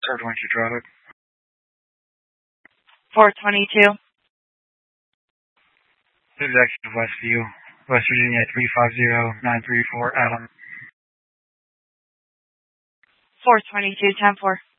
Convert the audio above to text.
Card 1 to Drive. 422. This is actually Westview, West Virginia 350934 Adam. 422, 10-4.